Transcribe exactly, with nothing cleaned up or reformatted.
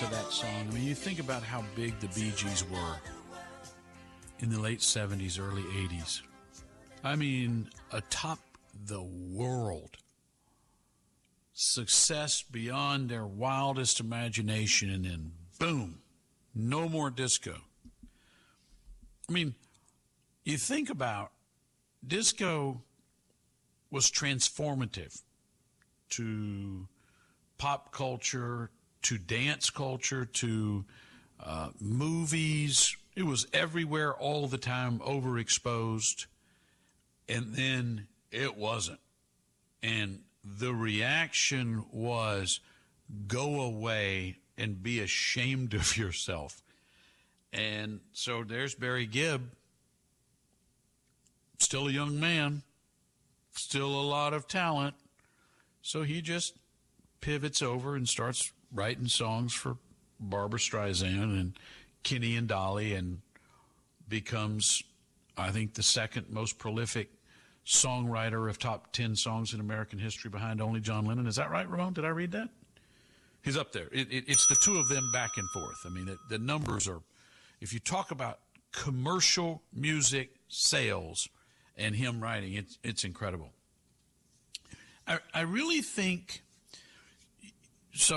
to that song. I mean, you think about how big the Bee Gees were in the late seventies, early eighties. I mean, atop the world. Success beyond their wildest imagination, and then boom, no more disco. I mean, you think about disco was transformative to pop culture, to dance culture, to uh, movies. It was everywhere all the time, overexposed. And then it wasn't. And the reaction was, go away and be ashamed of yourself. And so there's Barry Gibb, still a young man, still a lot of talent. So he just pivots over and starts writing songs for Barbra Streisand and Kenny and Dolly, and becomes, I think, the second most prolific songwriter of top ten songs in American history, behind only John Lennon. Is that right, Ramon? Did I read that? He's up there. It, it, it's the two of them back and forth. I mean, it, the numbers are, if you talk about commercial music sales and him writing, it's, it's incredible. I, I really think